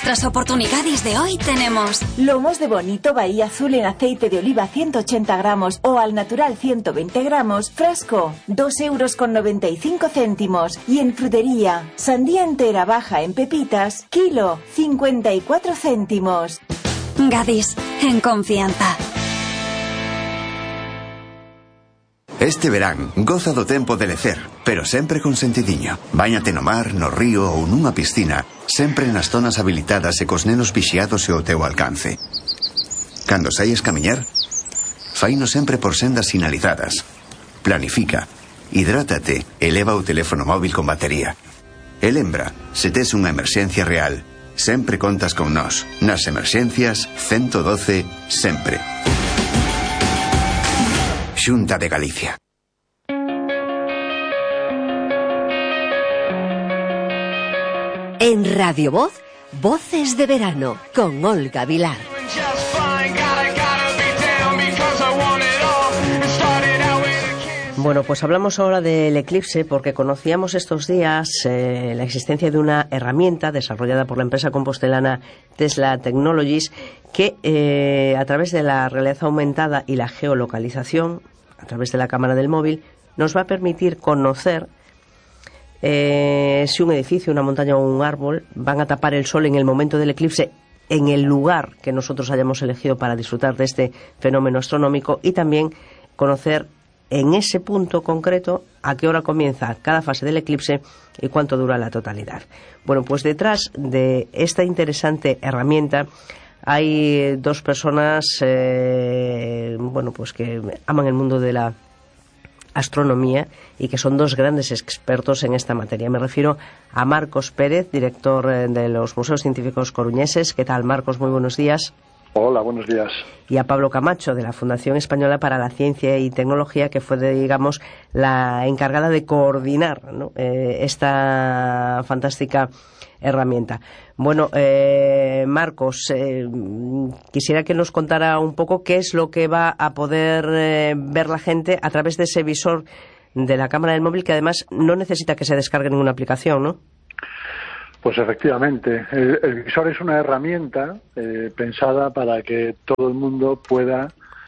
nuestras oportunidades de hoy tenemos lomos de bonito Bahía Azul en aceite de oliva 180 gramos o al natural 120 gramos, frasco, 2,95 €. Y en frutería, sandía entera baja en pepitas, kilo, 54 céntimos. Gadis, en confianza. Este verán, goza do tempo de lecer, pero sempre con sentidiño. Báñate no mar, no río ou nunha piscina, sempre nas zonas habilitadas e cos nenos vixiados e ao teu alcance. Cando saies camiñar, faino sempre por sendas sinalizadas. Planifica, hidrátate e leva o teléfono móvil con batería. E lembra, se tes unha emerxencia real, sempre contas con nós. Nas emerxencias, 112, sempre. Xunta de Galicia. En Radio Voz, Voces de Verano, con Olga Vilar. Bueno, pues hablamos ahora del eclipse porque conocíamos estos días la existencia de una herramienta desarrollada por la empresa compostelana Tesla Technologies que a través de la realidad aumentada y la geolocalización, a través de la cámara del móvil, nos va a permitir conocer si un edificio, una montaña o un árbol van a tapar el sol en el momento del eclipse en el lugar que nosotros hayamos elegido para disfrutar de este fenómeno astronómico, y también conocer en ese punto concreto a qué hora comienza cada fase del eclipse y cuánto dura la totalidad. Bueno, pues detrás de esta interesante herramienta hay dos personas pues que aman el mundo de la astronomía y que son dos grandes expertos en esta materia. Me refiero a Marcos Pérez, director de los Museos Científicos Coruñeses. ¿Qué tal, Marcos? Muy buenos días. Hola, buenos días. Y a Pablo Camacho, de la Fundación Española para la Ciencia y Tecnología, que fue, digamos, la encargada de coordinar, ¿no?, esta fantástica herramienta. Bueno, Marcos, quisiera que nos contara un poco qué es lo que va a poder ver la gente a través de ese visor de la cámara del móvil, que además no necesita que se descargue ninguna aplicación, ¿no? Pues efectivamente, el visor es una herramienta pensada para que todo el mundo pueda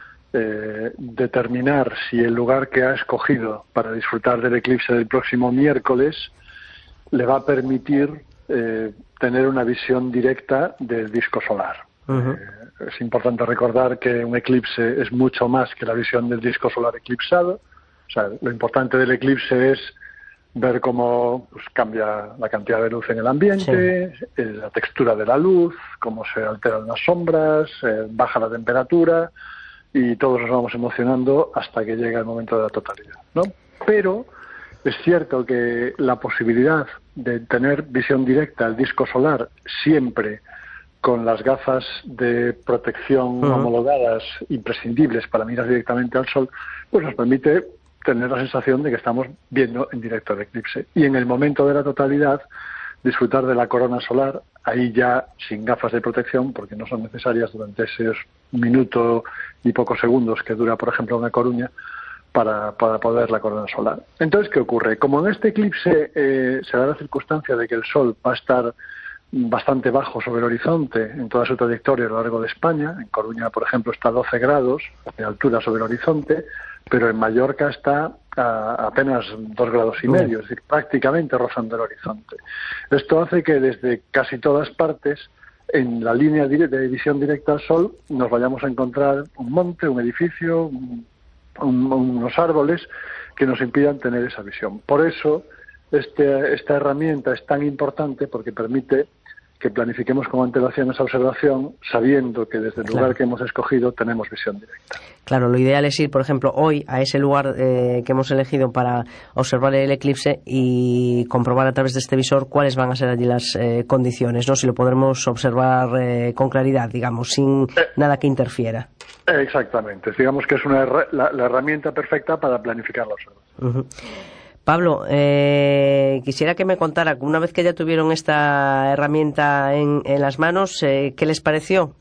determinar si el lugar que ha escogido para disfrutar del eclipse del próximo miércoles le va a permitir tener una visión directa del disco solar. Uh-huh. Es importante recordar que un eclipse es mucho más que la visión del disco solar eclipsado. O sea, lo importante del eclipse es ver cómo cambia la cantidad de luz en el ambiente, sí, la textura de la luz, cómo se alteran las sombras, baja la temperatura, y todos nos vamos emocionando hasta que llega el momento de la totalidad, ¿no? Pero es cierto que la posibilidad de tener visión directa al disco solar siempre con las gafas de protección homologadas imprescindibles para mirar directamente al sol, pues nos permite tener la sensación de que estamos viendo en directo el eclipse. Y en el momento de la totalidad, disfrutar de la corona solar, ahí ya sin gafas de protección, porque no son necesarias durante esos minuto y pocos segundos que dura, por ejemplo, una Coruña, para poder ver la corona solar. Entonces, ¿qué ocurre? Como en este eclipse se da la circunstancia de que el Sol va a estar bastante bajo sobre el horizonte en toda su trayectoria a lo largo de España. En Coruña, por ejemplo, está a 12 grados de altura sobre el horizonte, pero en Mallorca está a apenas 2,5 grados, es decir, prácticamente rozando el horizonte. Esto hace que desde casi todas partes, en la línea de visión directa al Sol, nos vayamos a encontrar un monte, un edificio, unos árboles que nos impidan tener esa visión. Por eso esta herramienta es tan importante, porque permite que planifiquemos con antelación esa observación, sabiendo que desde el lugar que hemos escogido tenemos visión directa. Claro, lo ideal es ir, por ejemplo, hoy a ese lugar que hemos elegido para observar el eclipse y comprobar a través de este visor cuáles van a ser allí las condiciones, ¿no? Si lo podremos observar con claridad, digamos, sin nada que interfiera. Exactamente. Digamos que es la herramienta perfecta para planificar la observación. Uh-huh. Pablo, quisiera que me contara, una vez que ya tuvieron esta herramienta en las manos, ¿qué les pareció?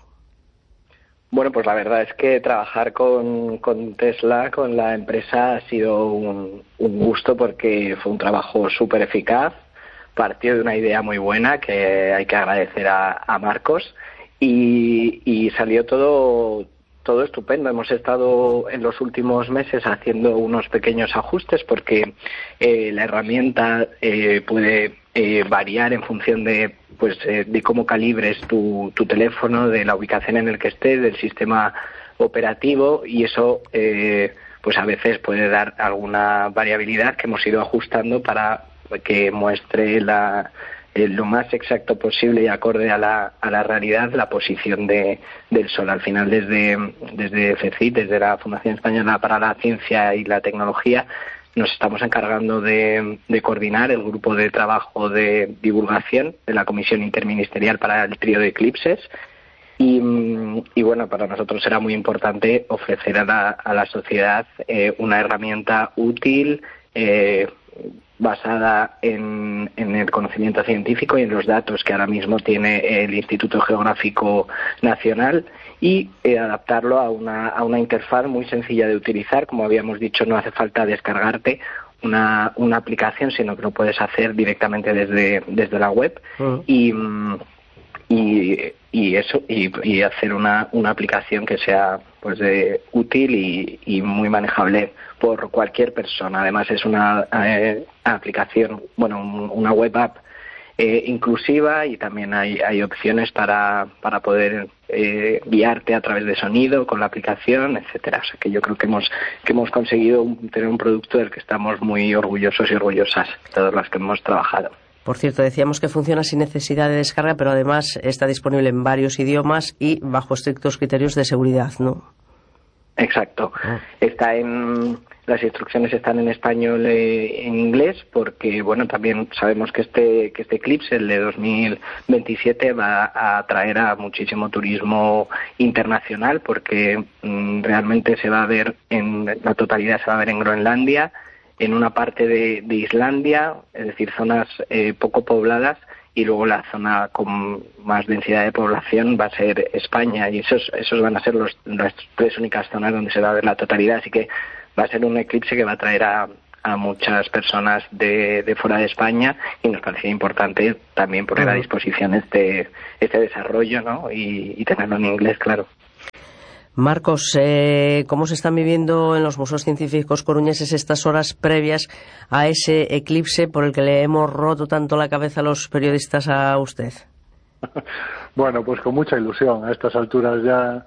Bueno, pues la verdad es que trabajar con Tesla, con la empresa, ha sido un gusto, porque fue un trabajo súper eficaz, partió de una idea muy buena que hay que agradecer a Marcos y salió todo estupendo. Hemos estado en los últimos meses haciendo unos pequeños ajustes porque la herramienta puede variar en función de cómo calibres tu teléfono, de la ubicación en el que estés, del sistema operativo, y eso pues a veces puede dar alguna variabilidad que hemos ido ajustando para que muestre lo más exacto posible y acorde a la realidad la posición del Sol. Al final, desde FECIT, desde la Fundación Española para la Ciencia y la Tecnología, nos estamos encargando de coordinar el grupo de trabajo de divulgación de la Comisión Interministerial para el Trío de Eclipses. Y bueno, para nosotros era muy importante ofrecer a la sociedad una herramienta útil, basada en el conocimiento científico y en los datos que ahora mismo tiene el Instituto Geográfico Nacional, y adaptarlo a una interfaz muy sencilla de utilizar. Como habíamos dicho, no hace falta descargarte una aplicación, sino que lo puedes hacer directamente desde la web. Y hacer una aplicación que sea útil y muy manejable por cualquier persona. Además es una aplicación, una web app inclusiva, y también hay opciones para poder guiarte a través de sonido con la aplicación, etcétera. O sea que yo creo que hemos conseguido tener un producto del que estamos muy orgullosos y orgullosas, todos los que hemos trabajado. Por cierto, decíamos que funciona sin necesidad de descarga, pero además está disponible en varios idiomas y bajo estrictos criterios de seguridad, ¿no? Exacto. Las instrucciones están en español e en inglés, porque también sabemos que este eclipse, el de 2027, va a atraer a muchísimo turismo internacional, porque realmente se va a ver la totalidad se va a ver en Groenlandia, en una parte de Islandia, es decir, zonas poco pobladas, y luego la zona con más densidad de población va a ser España, y esos van a ser las tres únicas zonas donde se va a ver la totalidad. Así que va a ser un eclipse que va a traer a muchas personas de fuera de España, y nos parecía importante también poner a disposición este desarrollo, ¿no? Y tenerlo en inglés, claro. Marcos, ¿cómo se están viviendo en los museos científicos coruñeses estas horas previas a ese eclipse por el que le hemos roto tanto la cabeza a los periodistas a usted? Bueno, pues con mucha ilusión. A estas alturas ya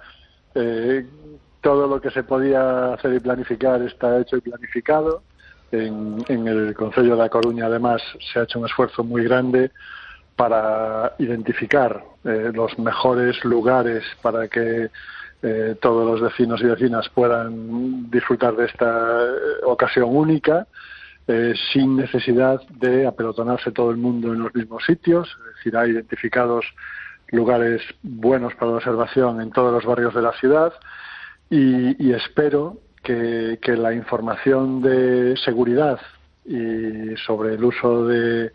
todo lo que se podía hacer y planificar está hecho y planificado. En el Concello de A Coruña, además, se ha hecho un esfuerzo muy grande para identificar los mejores lugares para que todos los vecinos y vecinas puedan disfrutar de esta ocasión única, sin necesidad de apelotonarse todo el mundo en los mismos sitios. Es decir, hay identificados lugares buenos para la observación en todos los barrios de la ciudad, y espero que la información de seguridad y sobre el uso de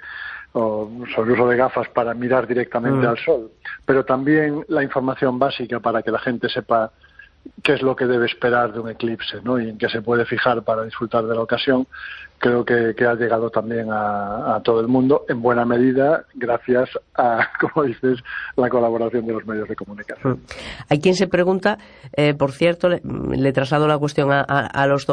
gafas para mirar directamente al sol, pero también la información básica para que la gente sepa qué es lo que debe esperar de un eclipse, ¿no? Y en qué se puede fijar para disfrutar de la ocasión, creo que ha llegado también a todo el mundo, en buena medida gracias a, como dices, la colaboración de los medios de comunicación. Hay quien se pregunta, por cierto, le traslado la cuestión a los dos.